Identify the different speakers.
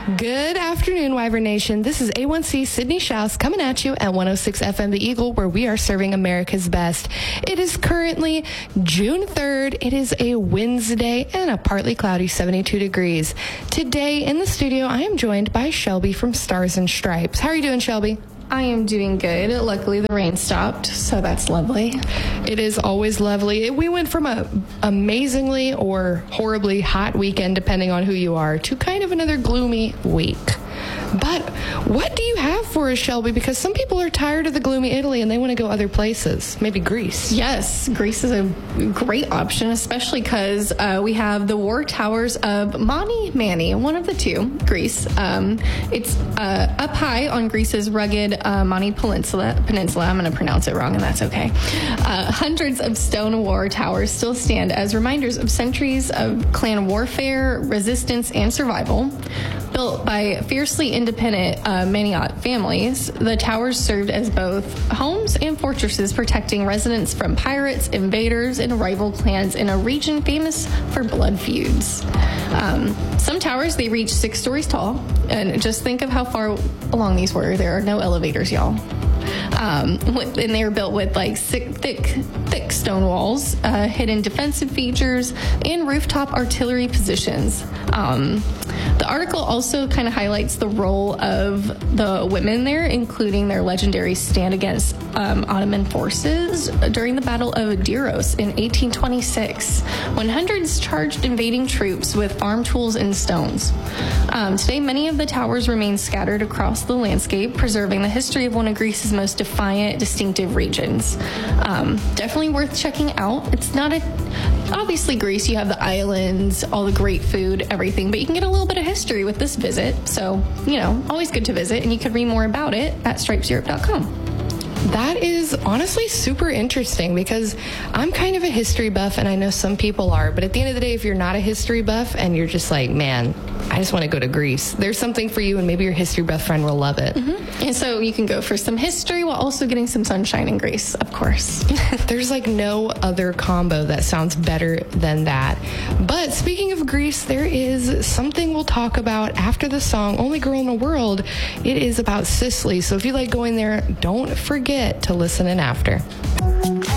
Speaker 1: Good afternoon, Wyvern Nation. This is A1C Sydney Schaus coming at you at 106 FM The Eagle, where we are serving America's best. It is currently June 3rd. It is a Wednesday and a partly cloudy 72 degrees. Today in the studio, I am joined by Shelby from Stars and Stripes. How are you doing, Shelby?
Speaker 2: I am doing good. Luckily, the rain stopped, so that's lovely.
Speaker 1: It is always lovely. We went from a amazingly or horribly hot weekend, depending on who you are, to kind of another gloomy week. But what do you have for us, Shelby? Because some people are tired of the gloomy Italy and they want to go other places, maybe Greece.
Speaker 2: Yes, Greece is a great option, especially because we have the War Towers of Mani Mani, one of the two, Greece. It's up high on Greece's rugged Mani Peninsula. I'm going to pronounce it wrong, and that's okay. Hundreds of stone war towers still stand as reminders of centuries of clan warfare, resistance, and survival. Built by fiercely independent Maniot families, the towers served as both homes and fortresses, protecting residents from pirates, invaders, and rival clans in a region famous for blood feuds. Some towers, they reach 6 stories tall, and just think of how far along these were. There are no elevators, y'all. And they were built with like thick stone walls, hidden defensive features, and rooftop artillery positions. The article also kind of highlights the role of the women there, including their legendary stand against Ottoman forces during the Battle of Diros in 1826, when hundreds charged invading troops with farm tools and stones. Today, many of the towers remain scattered across the landscape, preserving the history of one of Greece's most defiant, distinctive regions. Definitely worth checking out. It's not obviously Greece, you have the islands, all the great food, everything, but you can get a little bit of history with this visit. So, always good to visit, and you can read more about it at stripeseurope.com.
Speaker 1: That is honestly super interesting because I'm kind of a history buff, and I know some people are, but at the end of the day, if you're not a history buff and you're just like, man, I just want to go to Greece, there's something for you, and maybe your history buff friend will love it.
Speaker 2: Mm-hmm. And so you can go for some history while also getting some sunshine in Greece, of course.
Speaker 1: There's like no other combo that sounds better than that. But speaking of Greece, there is something we'll talk about after the song Only Girl in the World. It is about Sicily. So if you like going there, don't forget to listen in after.